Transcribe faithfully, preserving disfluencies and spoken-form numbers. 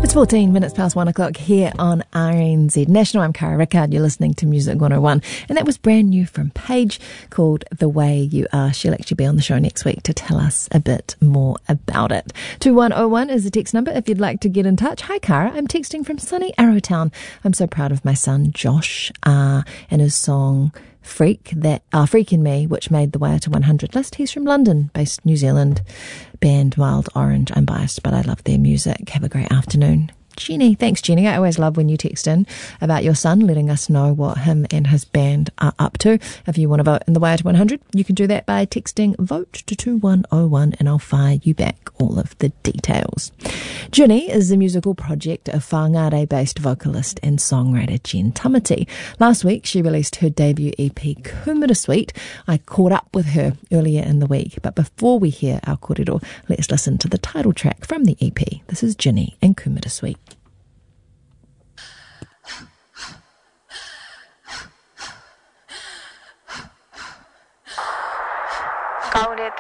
It's fourteen minutes past one o'clock here on R N Z National. I'm Cara Rickard. You're listening to Music one oh one. And that was brand new from Paige called The Way You Are. She'll actually be on the show next week to tell us a bit more about it. two one oh one is the text number if you'd like to get in touch. Hi, Cara. I'm texting from sunny Arrowtown. I'm so proud of my son, Josh, uh, and his song Freak, that uh, Freak in Me, which made the way to one hundred list. He's from London, based New Zealand, band Wild Orange. I'm biased, but I love their music. Have a great afternoon. Jenny. Thanks, Jenny. I always love when you text in about your son, letting us know what him and his band are up to. If you want to vote in the Way to one hundred, you can do that by texting VOTE to two one oh one and I'll fire you back all of the details. Jenny is the musical project of Whangarei-based vocalist and songwriter Jen Tamati. Last week, she released her debut E P, Kumara Suite. I caught up with her earlier in the week, but before we hear our kōrero, let's listen to the title track from the E P. This is Jenny and Kumara Suite. Kaore